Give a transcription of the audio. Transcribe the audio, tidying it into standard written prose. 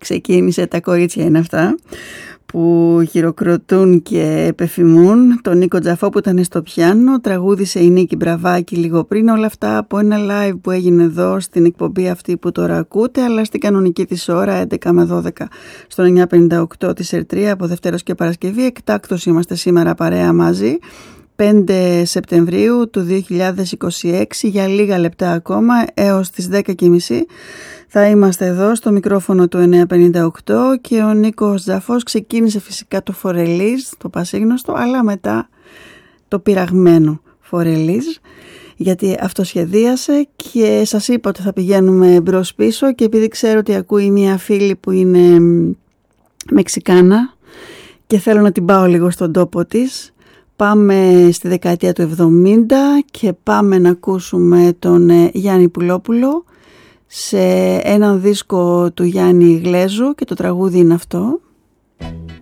ξεκίνησε, τα κορίτσια είναι αυτά που χειροκροτούν και επεφημούν τον Νίκο Τζαφό που ήταν στο πιάνο. Τραγούδισε η Νίκη Μπραβάκη λίγο πριν. Όλα αυτά από ένα live που έγινε εδώ στην εκπομπή αυτή που τώρα ακούτε, αλλά στην κανονική της ώρα 11 με 12 στο 958 της ΕΡΤΡΙΑ από Δευτέρος και Παρασκευή. Εκτάκτως είμαστε σήμερα παρέα μαζί, 5 Σεπτεμβρίου του 2026, για λίγα λεπτά ακόμα έως τις 10.30 θα είμαστε εδώ στο μικρόφωνο του 958 και ο Νίκος Τζαφός ξεκίνησε φυσικά το φορελίζ, το πασίγνωστο, αλλά μετά το πειραγμένο φορελίζ, γιατί αυτό σχεδίασε και σας είπα ότι θα πηγαίνουμε μπρος πίσω, και επειδή ξέρω ότι ακούει μια φίλη που είναι Μεξικάνα και θέλω να την πάω λίγο στον τόπο της, πάμε στη δεκαετία του 70 και πάμε να ακούσουμε τον Γιάννη Πουλόπουλο σε έναν δίσκο του Γιάννη Γλέζου, και το τραγούδι είναι αυτό.